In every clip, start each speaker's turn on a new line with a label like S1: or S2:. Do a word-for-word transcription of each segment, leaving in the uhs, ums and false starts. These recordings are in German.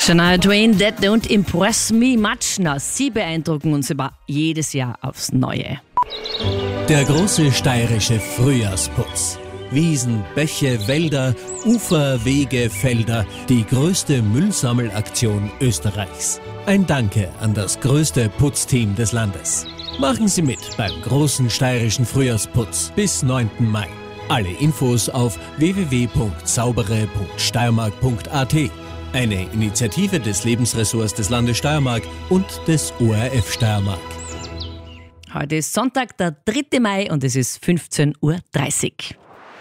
S1: Shania Twain, That Don't Impress Me Much. Na, sie beeindrucken uns über jedes Jahr aufs Neue.
S2: Der große steirische Frühjahrsputz. Wiesen, Bäche, Wälder, Ufer, Wege, Felder. Die größte Müllsammelaktion Österreichs. Ein Danke an das größte Putzteam des Landes. Machen Sie mit beim großen steirischen Frühjahrsputz bis neunten Mai. Alle Infos auf w w w punkt saubere punkt steiermark punkt a t. Eine Initiative des Lebensressorts des Landes Steiermark und des O R F Steiermark.
S1: Heute ist Sonntag, der dritte Mai und es ist fünfzehn Uhr dreißig.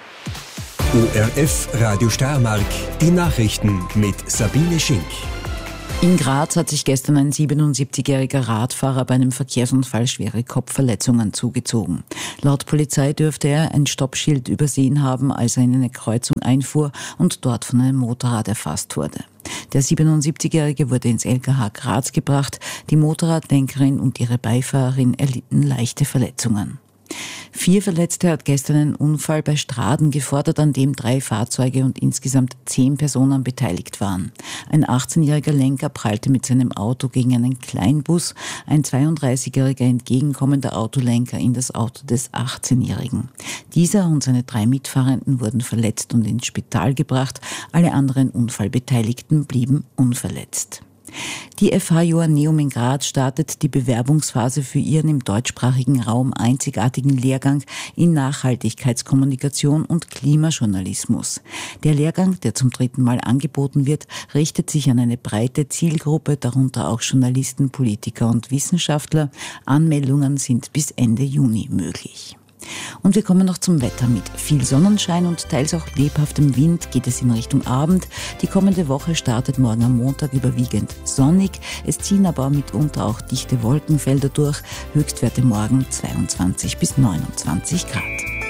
S3: O R F Radio Steiermark, die Nachrichten mit Sabine Schink.
S4: In Graz hat sich gestern ein siebenundsiebzigjähriger Radfahrer bei einem Verkehrsunfall schwere Kopfverletzungen zugezogen. Laut Polizei dürfte er ein Stoppschild übersehen haben, als er in eine Kreuzung einfuhr und dort von einem Motorrad erfasst wurde. Der siebenundsiebzigjährige wurde ins L K H Graz gebracht. Die Motorradlenkerin und ihre Beifahrerin erlitten leichte Verletzungen. Vier Verletzte hat gestern ein Unfall bei Straden gefordert, an dem drei Fahrzeuge und insgesamt zehn Personen beteiligt waren. Ein achtzehnjähriger Lenker prallte mit seinem Auto gegen einen Kleinbus, ein zweiunddreißigjähriger entgegenkommender Autolenker in das Auto des achtzehnjährigen. Dieser und seine drei Mitfahrenden wurden verletzt und ins Spital gebracht, alle anderen Unfallbeteiligten blieben unverletzt. Die F H Joanneum in Graz startet die Bewerbungsphase für ihren im deutschsprachigen Raum einzigartigen Lehrgang in Nachhaltigkeitskommunikation und Klimajournalismus. Der Lehrgang, der zum dritten Mal angeboten wird, richtet sich an eine breite Zielgruppe, darunter auch Journalisten, Politiker und Wissenschaftler. Anmeldungen sind bis Ende Juni möglich. Und wir kommen noch zum Wetter. Mit viel Sonnenschein und teils auch lebhaftem Wind geht es in Richtung Abend. Die kommende Woche startet morgen am Montag überwiegend sonnig. Es ziehen aber mitunter auch dichte Wolkenfelder durch. Höchstwerte morgen zweiundzwanzig bis neunundzwanzig Grad.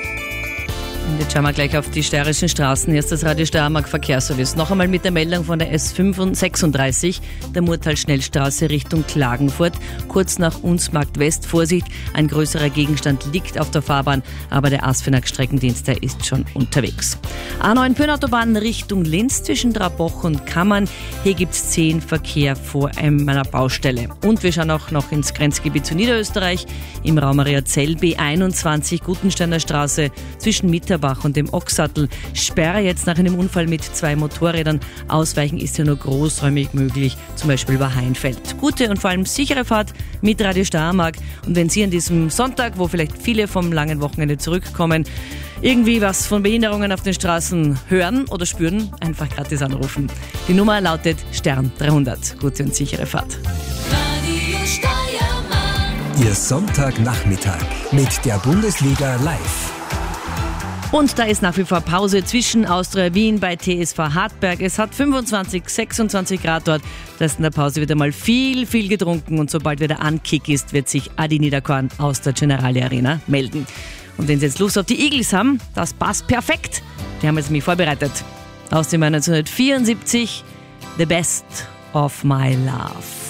S1: Und jetzt schauen wir gleich auf die steirischen Straßen. Hier ist das Radio Steiermark Verkehrsservice. Noch einmal mit der Meldung von der S fünfundsechsunddreißig, der Murtal-Schnellstraße Richtung Klagenfurt. Kurz nach Unsmarkt West. Vorsicht, ein größerer Gegenstand liegt auf der Fahrbahn, aber der ASFINAG-Streckendienst, der ist schon unterwegs. A neun Pöhnautobahn Richtung Linz zwischen Draboch und Kammern. Hier gibt es zehn Verkehr vor einer Baustelle. Und wir schauen auch noch ins Grenzgebiet zu Niederösterreich. Im Raum Mariazell B einundzwanzig Gutensteiner Straße zwischen Mitterbach und dem Ochsattel. Sperre jetzt nach einem Unfall mit zwei Motorrädern. Ausweichen ist ja nur großräumig möglich, zum Beispiel über Heinfeld. Gute und vor allem sichere Fahrt mit Radio Steiermark. Und wenn Sie an diesem Sonntag, wo vielleicht viele vom langen Wochenende zurückkommen, irgendwie was von Behinderungen auf den Straßen hören oder spüren, einfach gratis anrufen. Die Nummer lautet Stern dreihundert. Gute und sichere Fahrt.
S5: Radio Steiermark.
S3: Ihr Sonntagnachmittag mit der Bundesliga live.
S1: Und da ist nach wie vor Pause zwischen Austria Wien bei T S V Hartberg. Es hat fünfundzwanzig, sechsundzwanzig Grad dort. Das heißt, in der Pause wird einmal viel, viel getrunken. Und sobald wieder Ankick ist, wird sich Adi Niederkorn aus der Generali Arena melden. Und wenn Sie jetzt Lust auf die Eagles haben, das passt perfekt. Die haben jetzt mich vorbereitet. Aus dem Jahr neunzehnhundertvierundsiebzig, The Best of My Love.